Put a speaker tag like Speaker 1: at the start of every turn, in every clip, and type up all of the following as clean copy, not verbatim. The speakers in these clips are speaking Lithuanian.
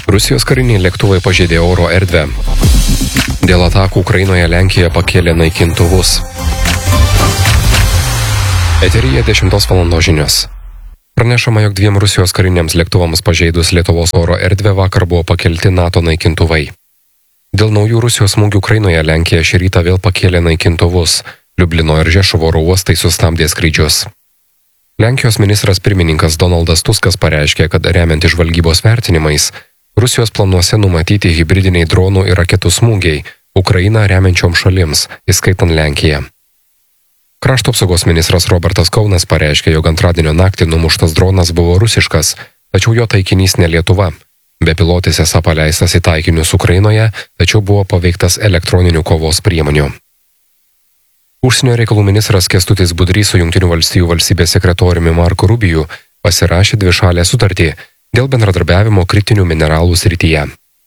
Speaker 1: Rusijos kariniai lėktuvai pažeidė oro erdvę. Dėl atakų Ukrainoje Lenkija pakėlė naikintuvus. Eteryje 10 val. Žinios. Pranešama, jog 2 Rusijos kariniams lėktuvams pažeidus Lietuvos oro erdvę vakar buvo pakelti NATO naikintuvai. Dėl naujų Rusijos smūgių Ukrainoje Lenkija šį rytą vėl pakėlė naikintuvus. Liublino ir Žešuvo oro uostai sustabdė skrydžius. Lenkijos ministras pirmininkas Donaldas Tuskas pareiškė, kad remiantis žvalgybos vertinimais, Rusijos planuose numatyti hibridiniai dronų ir raketų smūgiai Ukrainą remiančiom šalims, įskaitant Lenkiją. Krašto apsaugos ministras Robertas Kaunas pareiškė, jog antradienio naktį numuštas dronas buvo rusiškas, tačiau jo taikinys ne Lietuva. Bepilotis esą paleistas į taikinius Ukrainoje, tačiau buvo paveiktas elektroninių kovos priemonių. Užsienio reikalų ministras Kęstutis Budrys su Jungtinių valstijų valstybės sekretoriumi Marku Rubiju pasirašė dvišalę sutartį dėl bendradarbiavimo kritinių mineralų srityje.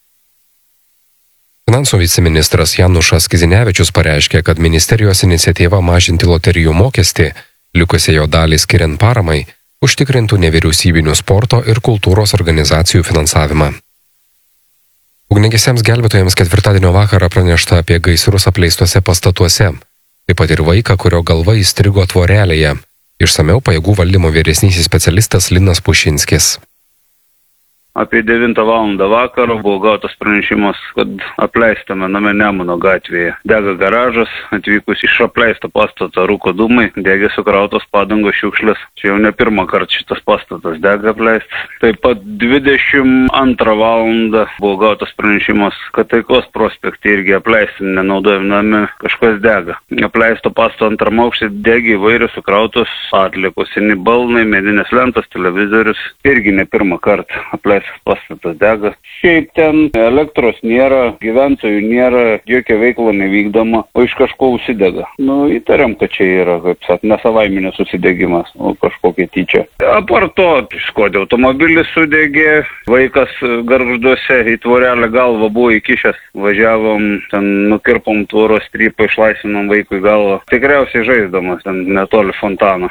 Speaker 1: Finansų viceministras Janušas Kizinevičius pareiškė, kad ministerijos iniciatyva mažinti loterijų mokestį, likusią jo dalį skiriant paramai, užtikrintų nevyriausybinių sporto ir kultūros organizacijų finansavimą. Ugniagesiams gelbėtojams ketvirtadienio vakarą pranešta apie gaisrus apleistuose pastatuose, taip pat ir vaiką, kurio galva įstrigo tvorelėje. Išsamiau pajėgų valdymo vyresnysis specialistas Linas Pušinskis.
Speaker 2: Apie 9 val. Vakaro buvo gautas pranešimas, kad apleistame name Nemuno gatvėje. Dega garažas, atvykus iš apleisto pastato rūko dūmai, degė sukrautos padangos šiukšlės. Čia jau ne pirmą kartą šitas pastatas dega apleistas. Taip pat 22 val. Buvo gautas pranešimas, kad Taikos prospekte irgi apleisti nenaudojami nami kažkas dega. Apleisto pastato antram aukšte degė įvairios sukrautos atliekos, seni balnai, medinės lentos, televizorius. Irgi ne pirmą kartą apleistas pastatas dega. Šiaip ten elektros nėra, gyventojų nėra, jokia veikla nevykdoma, o iš kažko užsidega. Įtariam, kad čia yra, kaip sakant, nesavaiminės susidegimas, o kažkokia tyčia. Apart to, Škoda automobilis sudegė, vaikas Gargžduose į tvorelę galvą buvo įkišęs, važiavom, ten nukirpom tvoros strypą, išlaisvinom vaikui galvą. Tikriausiai žaisdamas, ten netoli fontano.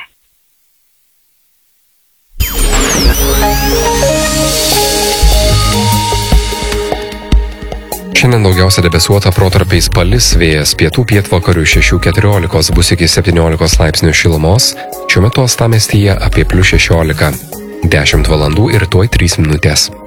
Speaker 1: Šiandien daugiausia debesuota, protarpiais palis, vėjas pietų pietvakarių 6–14 bus iki 17 laipsnių šilumos, šiuo metu uostamiestyje apie +16. 10 val. Ir tuoj 3 minutės.